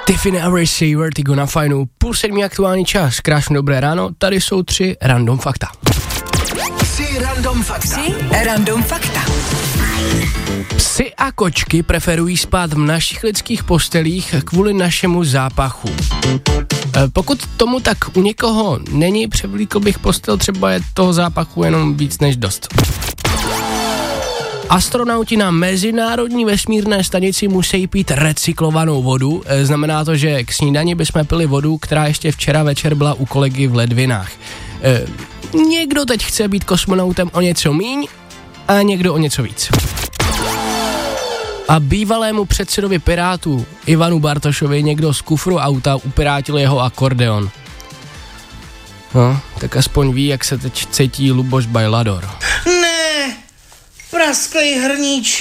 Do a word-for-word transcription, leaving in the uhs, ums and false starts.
Tiffany a Ray Vertigo na fajnu, půl sedmý aktuální čas, krásné dobré ráno, tady jsou tři random fakta. Tři random fakta. Tři random fakta. Psy a kočky preferují spát v našich lidských postelích kvůli našemu zápachu. E, pokud tomu tak u někoho není, převlíkl bych postel, třeba je toho zápachu jenom víc než dost. Astronauti na mezinárodní vesmírné stanici musí pít recyklovanou vodu. E, znamená to, že k snídani bychom pili vodu, která ještě včera večer byla u kolegy v ledvinách. E, někdo teď chce být kosmonautem o něco míň a někdo o něco víc. A bývalému předsedovi Pirátů Ivanu Bartošovi někdo z kufru auta upirátil jeho akordeon. No, tak aspoň ví, jak se teď cítí Luboš Bajlador. Ne, prasklej hrníček.